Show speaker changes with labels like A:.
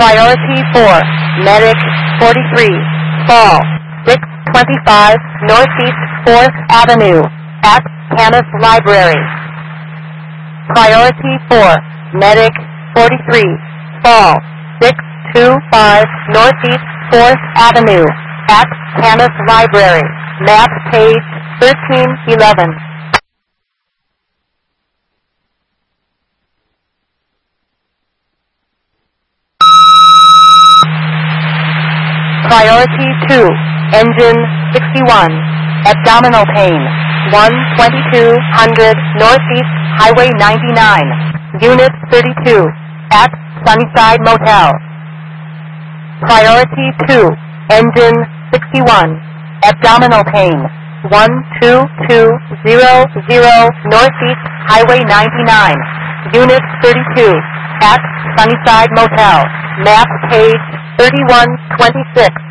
A: Priority 4, Medic 43, Fall 625 Northeast 4th Avenue at Camas Library. Priority 4, Medic 43, Fall 625 Northeast 4th Avenue at Camas Library. Map page 1311. Priority 2, Engine 61, Abdominal Pain, 12200 Northeast Highway 99, Unit 32, at Sunnyside Motel. Priority 2, Engine 61, Abdominal Pain, 12200 Northeast Highway 99, Unit 32, at Sunnyside Motel. Map page 3126.